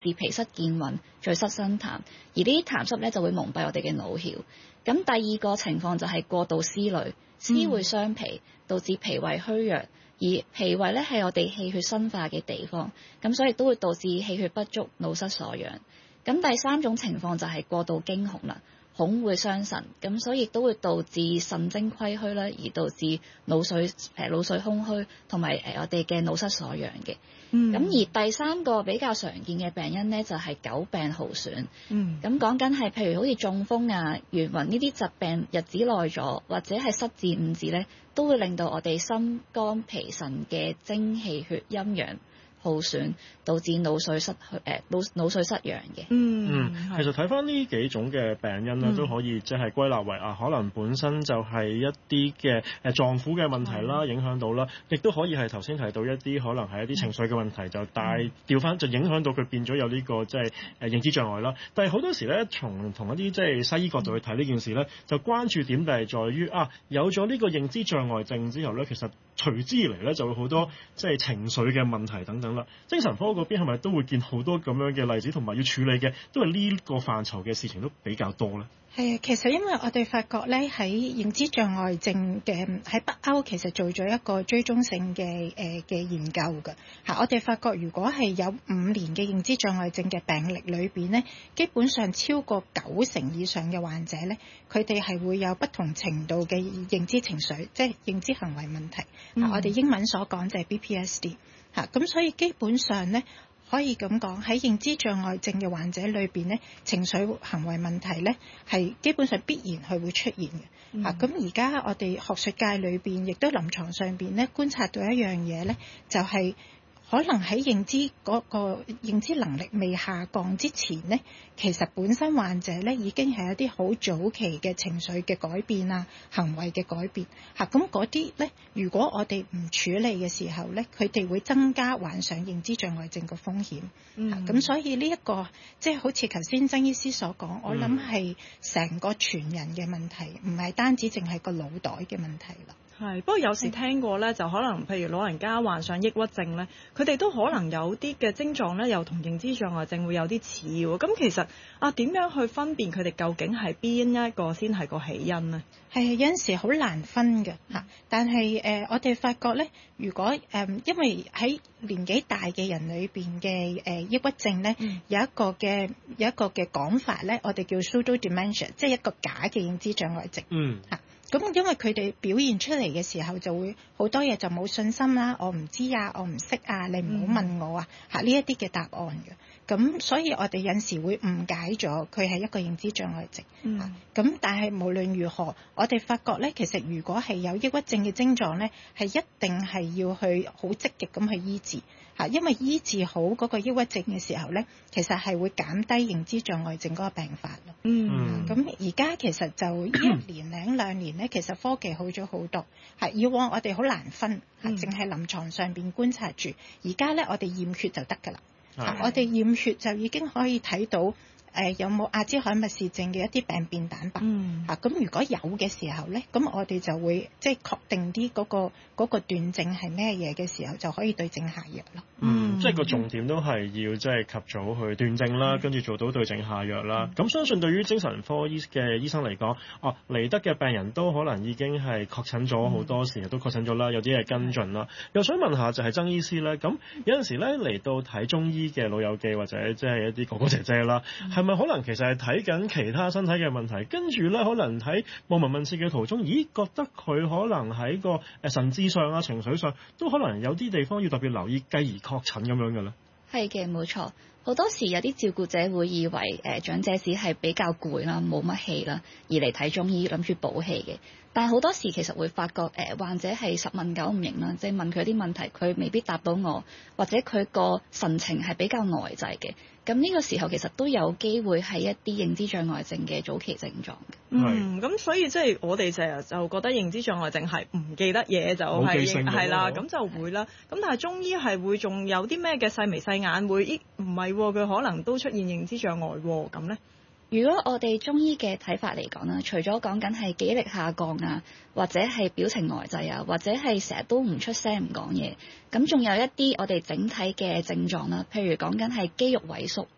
致皮質健運、聚失生痰，而呢啲痰濕咧就會蒙蔽我哋嘅腦竅。咁第二個情況就係過度思慮，思會傷脾，導致脾胃虛弱，而脾胃咧係我哋氣血生化嘅地方，咁所以都會導致氣血不足、腦失所養。咁第三種情況就係過度驚恐啦。恐會傷腎，咁所以亦都會導致腎精虧虛啦，而導致腦髓空虛，同埋我哋嘅腦失所養嘅。咁而第三個比較常見嘅病因咧，就係久病耗損。咁講緊係譬如好似中風啊、眩暈呢啲疾病，日子耐咗，或者係失智誤治咧，都會令到我哋心肝脾腎嘅精氣血陰陽耗損，導致腦髓失養嘅。 其實睇翻呢幾種嘅病因咧，都可以即係歸納為可能本身就係一啲嘅臟腑嘅問題啦，影響到啦，亦都可以係頭先提到一啲可能係一啲情緒嘅問題，就調翻就影響到佢變咗有呢個即係認知障礙啦。但係好多時咧，從同一啲即係西醫角度去睇呢件事咧，就關注點就係在於有咗呢個認知障礙症之後咧，其實隨之而嚟咧就會好多即係情緒嘅問題等等啦。精神科嗰邊係咪都會見好多咁樣嘅例子，同埋要處理嘅都係呢個範疇嘅事情都比較多咧？ 係啊，其實因為我哋發覺咧喺認知障礙症嘅喺北歐其實做咗一個追蹤性嘅研究㗎嚇，我哋發覺如果係有5年嘅認知障礙症嘅病歷裏邊咧，基本上超過90%以上嘅患者咧，佢哋係會有不同程度嘅認知情緒，即係認知行為問題。我哋英文所講就係 BPSD 嚇，咁所以基本上咧。可以咁講，喺認知障礙症嘅患者裏邊咧，情緒行為問題咧係基本上必然係會出現嘅。咁而家我哋學術界裏邊，亦都臨床上邊咧觀察到一樣嘢咧，就係可能喺認知能力未下降之前咧，其實本身患者咧已經係一啲好早期嘅情緒嘅改變啊，行為嘅改變嚇。咁嗰啲咧，如果我哋唔處理嘅時候咧，佢哋會增加患上認知障礙症嘅風險。咁所以呢一個即係好似頭先曾醫師所講，我諗係成個全人嘅問題，唔係單止淨係個腦袋嘅問題啦。 係，不過有時聽過咧，就可能譬如老人家患上抑鬱症咧，佢哋都可能有啲嘅症狀咧，又同認知障礙症會有啲似喎。咁其實點樣去分辨佢哋究竟係邊一個先係個起因呢？ 係有陣時好難分嘅嚇，但係我哋發覺咧，如果因為喺年紀大嘅人裏邊嘅抑鬱症咧，有一個嘅講法咧，我哋叫 pseudo dementia， 即係一個假嘅認知障礙症嚇。咁因為佢哋表現出嚟嘅時候就會好多嘢就冇信心啦，我唔知啊，我唔識啊，你唔好問我啊嚇，呢一啲嘅答案嘅。咁所以我哋有時會誤解咗佢係一個認知障礙症。咁但係無論如何，我哋發覺咧，其實如果係有抑鬱症嘅症狀咧，係一定係要去好積極咁去醫治嚇，因為醫治好嗰個抑鬱症嘅時候咧，其實係會減低認知障礙症嗰個病發咯。咁而家其實就1年零2年咧，其實科技好咗好多。以往我哋好難分淨係臨床上邊觀察住，而家咧我哋驗血就得㗎啦。我哋驗血就已經可以睇到有冇阿茲海默氏症嘅一啲病變蛋白。咁如果有嘅時候咧，咁我哋就會即係確定啲嗰個斷症係咩嘢嘅時候，就可以對症下藥咯。 即係個重點都係要即係及早去斷症啦，跟住做到對症下藥啦。咁相信對於精神科嘅醫生嚟講，嚟得嘅病人都可能已經係確診咗好多時，都確診咗啦，有啲係跟進啦。又想問下就係曾醫師咧，咁有陣時咧嚟到睇中醫嘅老友記或者即係一啲哥哥姐姐啦，係咪可能其實係睇緊其他身體嘅問題，跟住咧可能喺望聞問切嘅途中，覺得佢可能喺個神志上啊、情緒上都可能有啲地方要特別留意，繼而確診咁樣嘅咧？ 係嘅，冇錯。好多時有啲照顧者會以為長者只係比較攰啦、冇乜氣啦，而嚟睇中醫諗住補氣嘅。但係好多時其實會發覺患者係十問九唔應啦，即係問佢啲問題，佢未必答到我，或者佢個神情係比較呆滯嘅。咁呢個時候其實都有機會係一啲認知障礙症嘅早期症狀嘅。 咁所以即係我哋成日就覺得認知障礙症係唔記得嘢就係啦，咁就會啦。咁但係中醫係會仲有啲咩嘅細眉細眼會唔係佢可能都出現認知障礙咁咧？ 如果我哋中醫嘅睇法嚟講啦，除咗講緊係記憶力下降啊，或者係表情呆滯啊，或者係成日都唔出聲唔講嘢，咁仲有一啲我哋整體嘅症狀啦，譬如講緊係肌肉萎縮，